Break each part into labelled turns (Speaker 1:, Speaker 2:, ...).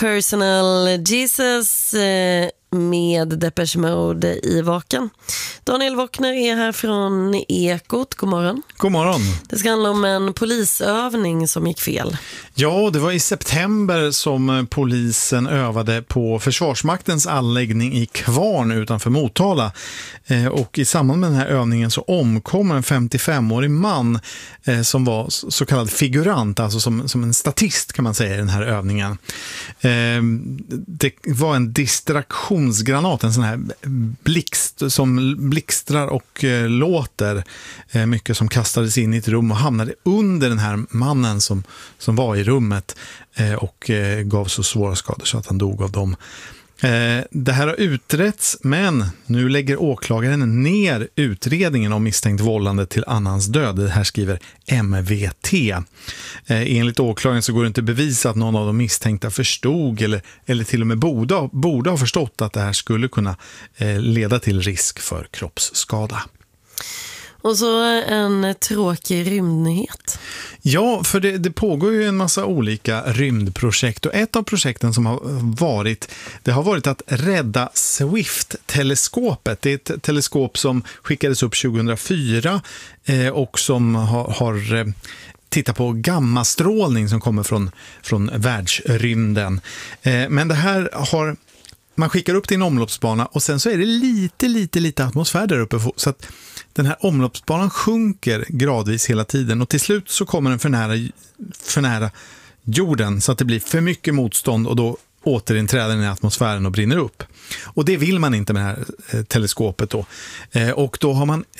Speaker 1: Personal Jesus med Depeche Mode i Vaken. Daniel Wockner är här från Ekot. God morgon.
Speaker 2: God morgon.
Speaker 1: Det ska handla om en polisövning som gick fel.
Speaker 2: Ja, det var i september som polisen övade på Försvarsmaktens anläggning i Kvarn utanför Motala. Och i samband med den här övningen så omkom en 55-årig man som var så kallad figurant, alltså som en statist kan man säga i den här övningen. Det var en distraktionsgranat, en sån här blixt som blixtrar och låter mycket, som kastades in i ett rum och hamnade under den här mannen som var i rummet och gav så svåra skador så att han dog av dem. Det här har utretts, men nu lägger åklagaren ner utredningen om misstänkt vållande till annans död. Det här skriver MVT. Enligt åklagaren så går det inte bevisa att någon av de misstänkta förstod eller till och med borde ha förstått att det här skulle kunna leda till risk för kroppsskada.
Speaker 1: Och så en tråkig rymdnyhet.
Speaker 2: Ja, för det pågår ju en massa olika rymdprojekt, och ett av projekten som har varit att rädda Swift-teleskopet. Det är ett teleskop som skickades upp 2004 och som har tittat på gammastrålning som kommer från världsrymden. Men det här man skickar upp till en omloppsbana och sen så är det lite atmosfär där uppe, så att den här omloppsbanan sjunker gradvis hela tiden och till slut så kommer den för nära jorden så att det blir för mycket motstånd och då återinträder den i atmosfären och brinner upp. Och det vill man inte med det här teleskopet då. Och då har man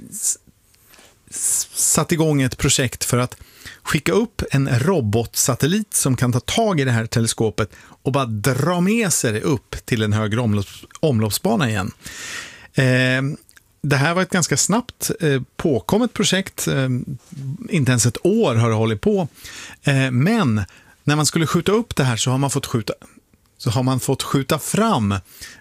Speaker 2: satt igång ett projekt för att skicka upp en robotsatellit som kan ta tag i det här teleskopet och bara dra med sig det upp till en högre omloppsbana igen. Det här var ett ganska snabbt påkommet projekt. Inte ens ett år har det hållit på. Men när man skulle skjuta upp det här så har man fått skjuta fram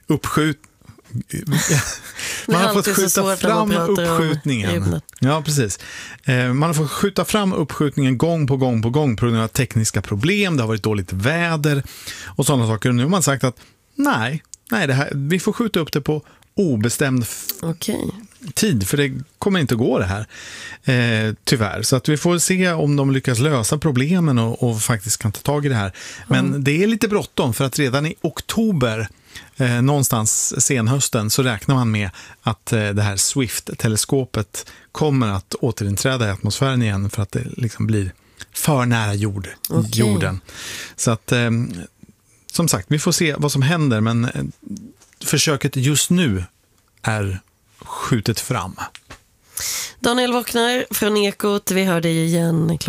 Speaker 2: uppskjutningen. Ja, precis. Man har fått skjuta fram uppskjutningen gång på gång på grund av tekniska problem. Det har varit dåligt väder och sådana saker. Och nu har man sagt att nej, vi får skjuta upp det på obestämd tid, för det kommer inte gå det här tyvärr. Så att vi får se om de lyckas lösa problemen och faktiskt kan ta tag i det här. Men det är lite bråttom, för att redan i oktober någonstans senhösten så räknar man med att det här Swift-teleskopet kommer att återinträda i atmosfären igen, för att det liksom blir för nära jorden. Så att som sagt, vi får se vad som händer, men försöket just nu är skjutet fram.
Speaker 1: Daniel Wockner från Ekot, vi hör dig igen